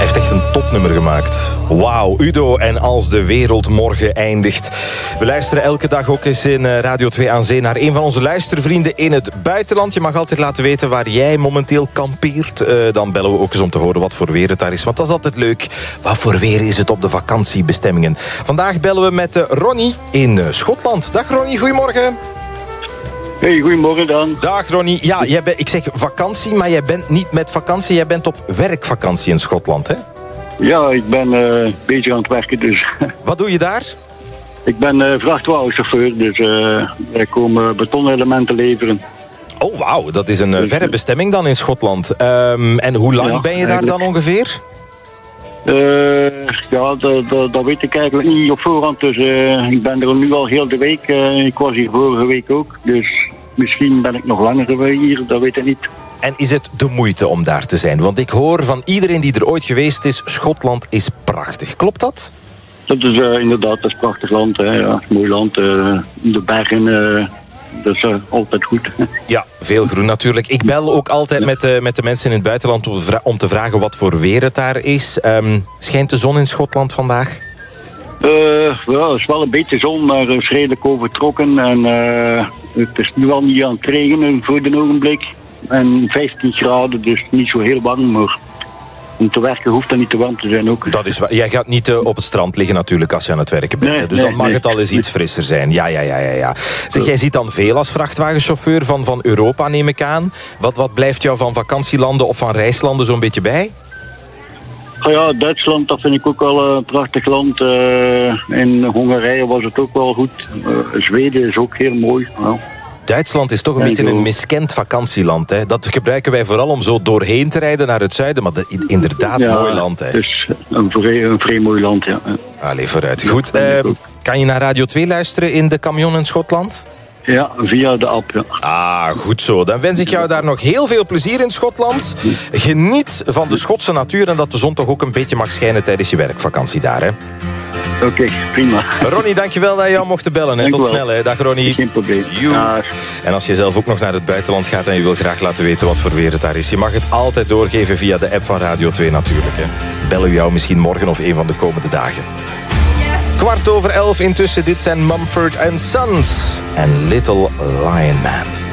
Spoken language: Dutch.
heeft echt een topnummer gemaakt. Wauw, Udo en Als de wereld morgen eindigt. We luisteren elke dag ook eens in Radio 2 aan Zee naar een van onze luistervrienden in het buitenland. Je mag altijd laten weten waar jij momenteel kampeert. Dan bellen we ook eens om te horen wat voor weer het daar is. Want dat is altijd leuk. Wat voor weer is het op de vakantiebestemmingen? Vandaag bellen we met Ronnie in Schotland. Dag Ronnie, goedemorgen. Hey, goedemorgen dan. Dag Ronnie. Ja, ik zeg vakantie, maar jij bent niet met vakantie. Jij bent op werkvakantie in Schotland, hè? Ja, ik ben bezig aan het werken, dus. Wat doe je daar? Ik ben vrachtwagenchauffeur, dus wij komen betonelementen leveren. Oh, wauw. Dat is een verre bestemming dan in Schotland. En hoe lang ben je daar dan ongeveer? Dat weet ik eigenlijk niet op voorhand. Dus ik ben er nu al heel de week. Ik was hier vorige week ook. Dus misschien ben ik nog langer hier, dat weet ik niet. En is het de moeite om daar te zijn? Want ik hoor van iedereen die er ooit geweest is, Schotland is prachtig. Klopt dat? Dat is inderdaad, dat is een prachtig land. Hè. Ja, mooi land. De bergen, dat is altijd goed. Ja, veel groen natuurlijk. Ik bel ook altijd met de mensen in het buitenland om te vragen wat voor weer het daar is. Schijnt de zon in Schotland vandaag? Ja, het is wel een beetje zon, maar het is redelijk overtrokken. En het is nu al niet aan het regenen voor het ogenblik. En 15 graden, dus niet zo heel warm, maar om te werken hoeft dat niet te warm te zijn ook. Dat is waar. Jij gaat niet op het strand liggen natuurlijk als je aan het werken bent. Nee, dus dan mag het al eens iets frisser zijn. Ja. Zeg, jij ziet dan veel als vrachtwagenchauffeur van Europa, neem ik aan. Wat blijft jou van vakantielanden of van reislanden zo'n beetje bij? Ja, Duitsland, dat vind ik ook wel een prachtig land. In Hongarije was het ook wel goed. Zweden is ook heel mooi. Ja. Duitsland is toch een beetje een miskend vakantieland. Hè? Dat gebruiken wij vooral om zo doorheen te rijden naar het zuiden. Maar inderdaad, een mooi land. Hè? Het is een vrij mooi land, ja. Allee, vooruit. Goed, kan je naar Radio 2 luisteren in de camion in Schotland? Ja, via de app, ja. Ah, goed zo. Dan wens ik jou daar nog heel veel plezier in Schotland. Geniet van de Schotse natuur en dat de zon toch ook een beetje mag schijnen tijdens je werkvakantie daar, hè? Oké, prima. Ronnie, dankjewel dat je jou mocht bellen. Hè. Tot snel, hè. Dag Ronnie. Geen probleem. En als je zelf ook nog naar het buitenland gaat en je wil graag laten weten wat voor weer het daar is, je mag het altijd doorgeven via de app van Radio 2 natuurlijk. Hè. Bellen we jou misschien morgen of een van de komende dagen. 11:15 intussen, dit zijn Mumford & Sons en Little Lion Man.